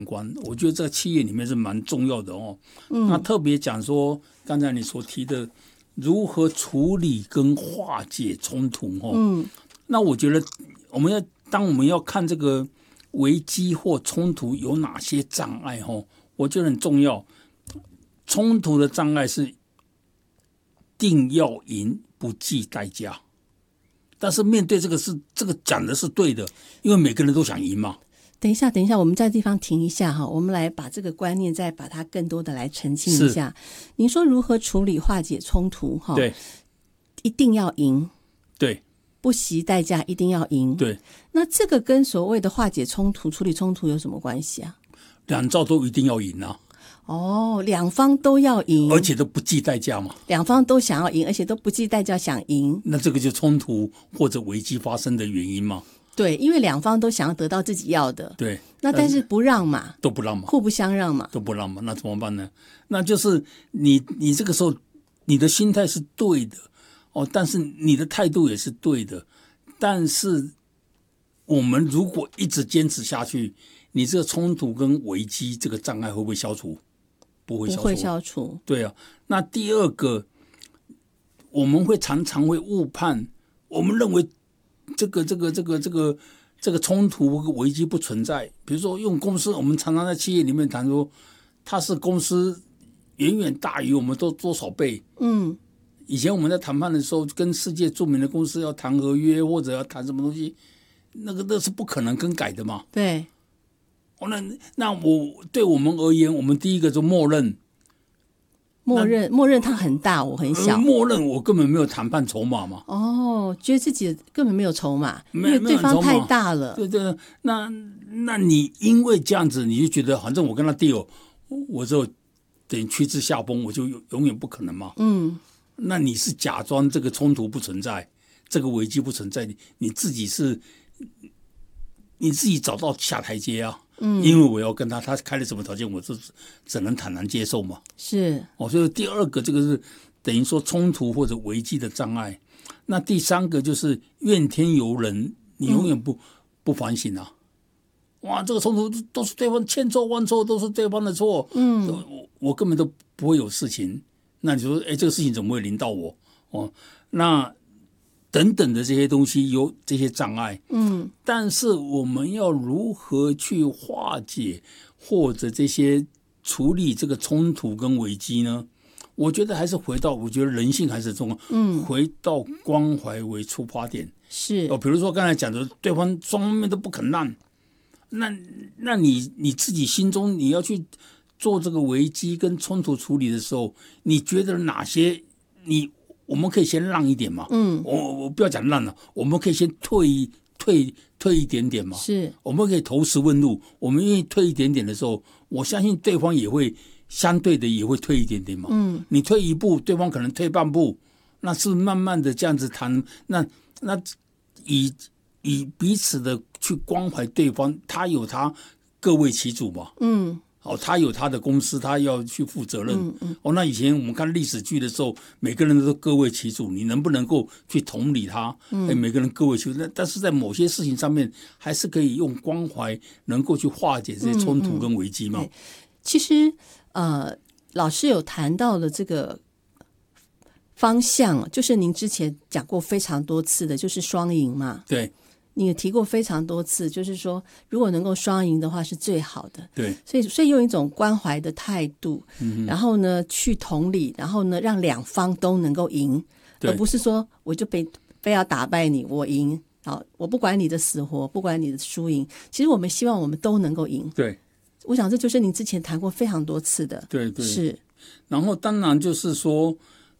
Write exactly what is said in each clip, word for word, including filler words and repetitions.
关，我觉得在企业里面是蛮重要的哦。嗯、那特别讲说，刚才你所提的如何处理跟化解冲突哦。嗯，那我觉得我们要当我们要看这个危机或冲突有哪些障碍哦，我觉得很重要。冲突的障碍是定要赢，不计代价。但是面对这个是这个讲的是对的，因为每个人都想赢嘛。 等一下，等一下，我们在地方停一下哈，我们来把这个观念再把它更多的来澄清一下。您说如何处理化解冲突哈？ 对， 一定要赢。 对， 不惜代价一定要赢。 对， 那这个跟所谓的化解冲突、处理冲突有什么关系啊？ 两造都一定要赢啊。 哦，两方都要赢， 而且都不计代价嘛。 两方都想要赢，而且都不计代价想赢。 那这个就冲突或者危机发生的原因嘛。 对，因为两方都想要得到自己要的。 对， 那但是不让嘛， 都不让嘛， 互不相让嘛， 都不让嘛，那怎么办呢？那就是你你这个时候你的心态是对的哦，但是你的态度也是对的，但是我们如果一直坚持下去，你这个冲突跟危机这个障碍会不会消除？不会消除。 不会消除。 对啊，那第二个，我们会常常会误判，我们认为这个这个这个这个这个冲突危机不存在。比如说用公司，我们常常在企业里面谈说，它是公司远远大于我们多多少倍。嗯，以前我们在谈判的时候，跟世界著名的公司要谈合约或者要谈什么东西，那个那是不可能更改的嘛。 对。 哦，那那我对我们而言，我们第一个就默认， 默认默认它很大，我很小， 呃、默认我根本没有谈判筹码嘛。 哦，觉得自己根本没有筹码， 因为对方太大了。 对对，那那你因为这样子，你就觉得反正我跟他 deal， 我就等于趋之下风，我就永远不可能嘛。嗯，那你是假装这个冲突不存在，这个危机不存在，你你自己是你自己找到下台阶啊。嗯，因为我要跟他，他开了什么条件，我就只能坦然接受嘛。 是， 哦，所以第二个这个是等于说冲突或者危机的障碍。那第三个就是怨天尤人，你永远不、嗯、不反省啊！哇，这个冲突都是对方千错万错，都是对方的错。嗯，我我根本都不会有事情。那你说，哎，这个事情怎么会临到我？哦，那。等等的这些东西有这些障碍，嗯，但是我们要如何去化解或者这些处理这个冲突跟危机呢？我觉得还是回到，我觉得人性还是重要，嗯，回到关怀为出发点， 是哦，比如说刚才讲的，对方双方面都不肯让，那那你你自己心中你要去做这个危机跟冲突处理的时候，你觉得哪些你？我们可以先让一点嘛，嗯，我我不要讲让了，我们可以先退退退一点点嘛， 是， 我们可以投石问路，我们愿意退一点点的时候，我相信对方也会相对的也会退一点点嘛，嗯，你退一步，对方可能退半步，那是慢慢的这样子谈，那那以以彼此的去关怀对方，他有他各为其主嘛，嗯。哦，他有他的公司，他要去负责任。嗯嗯、哦，那以前我们看历史剧的时候，每个人都各为其主，你能不能够去同理他？嗯，每个人各为其主，但是在某些事情上面，还是可以用关怀，能够去化解这些冲突跟危机嘛。 嗯嗯、其实，呃，老师有谈到的这个方向，就是您之前讲过非常多次的，就是双赢嘛。 对。 你也提过非常多次，就是说如果能够双赢的话是最好的。 对， 所以所以用一种关怀的态度，嗯、然后呢去同理，然后呢让两方都能够赢，而不是说我就非非要打败你，我赢，好，我不管你的死活，不管你的输赢。其实我们希望我们都能够赢。 对， 我想这就是您之前谈过非常多次的。 对对， 是。 然后当然就是说，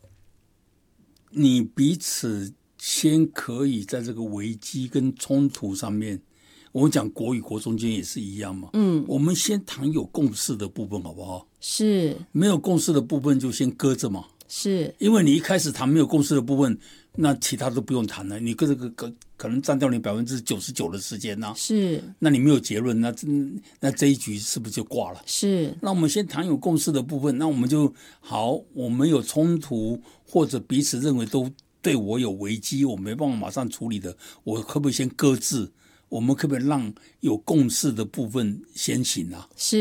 你彼此。先可以在这个危机跟冲突上面，我们讲国与国中间也是一样嘛。嗯，我们先谈有共识的部分好不好？ 是。 没有共识的部分就先搁着嘛。 是。因为你一开始谈没有共识的部分，那其他都不用谈了，你跟这个可可能占掉你百分之九十九的时间呐、啊。 是。 那你没有结论，那那这一局是不是就挂了？ 是。 那我们先谈有共识的部分，那我们就好，我们有冲突或者彼此认为都。对我有危机，我没办法马上处理的，我可不可以先搁置？ 我们可不可以让有共识的部分先行啊？ 是。